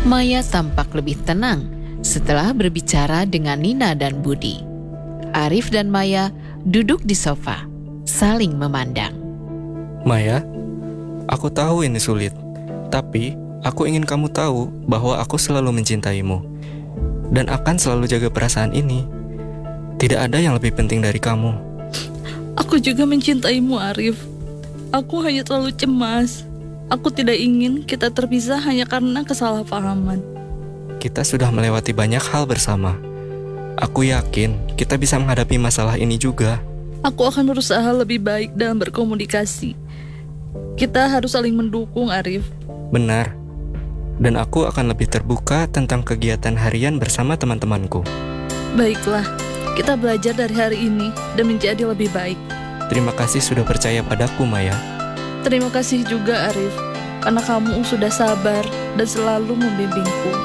Maya tampak lebih tenang setelah berbicara dengan Nina dan Budi. Arif dan Maya duduk di sofa, saling memandang. Maya, aku tahu ini sulit, tapi aku ingin kamu tahu bahwa aku selalu mencintaimu dan akan selalu jaga perasaan ini. Tidak ada yang lebih penting dari kamu. Aku juga mencintaimu, Arif. Aku hanya terlalu cemas. Aku tidak ingin kita terpisah hanya karena kesalahpahaman. Kita sudah melewati banyak hal bersama. Aku yakin kita bisa menghadapi masalah ini juga. Aku akan berusaha lebih baik dalam berkomunikasi. Kita harus saling mendukung, Arif. Benar. Dan aku akan lebih terbuka tentang kegiatan harian bersama teman-temanku. Baiklah, kita belajar dari hari ini dan menjadi lebih baik. Terima kasih sudah percaya padaku, Maya. Terima kasih juga, Arif, karena kamu sudah sabar dan selalu membimbingku.